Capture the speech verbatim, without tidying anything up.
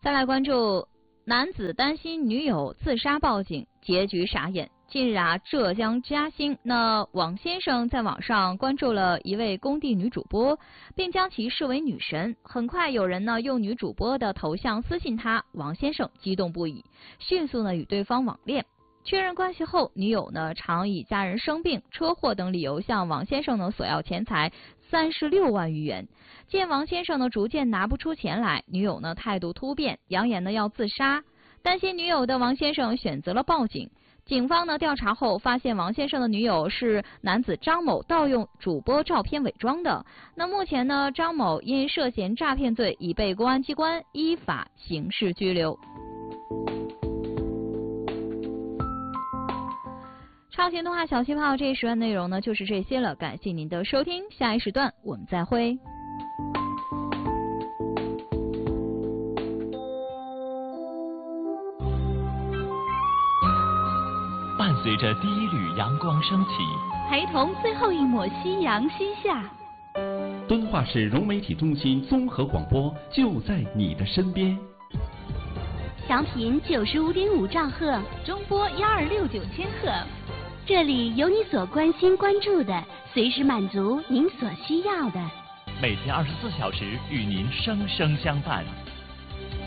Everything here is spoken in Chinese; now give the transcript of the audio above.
再来关注男子担心女友自杀报警，结局傻眼。近日啊，浙江嘉兴那王先生在网上关注了一位工地女主播，并将其视为女神。很快有人呢用女主播的头像私信他，王先生激动不已，迅速呢与对方网恋。确认关系后，女友呢常以家人生病、车祸等理由向王先生呢索要钱财三十六万余元。见王先生呢逐渐拿不出钱来，女友呢态度突变，扬言呢要自杀。担心女友的王先生选择了报警。警方呢调查后发现，王先生的女友是男子张某盗用主播照片伪装的。那目前呢，张某因涉嫌诈骗罪已被公安机关依法刑事拘留。超频动画小气泡这一时段内容呢就是这些了，感谢您的收听，下一时段我们再会。 伴随着第一缕阳光升起， 陪同最后一抹夕阳西下。 敦化市融媒体中心综合广播就在你的身边。 调频九十五点五兆赫，中波幺二六九千赫。这里有你所关心关注的，随时满足您所需要的。 每天二十四小时与您生生相伴。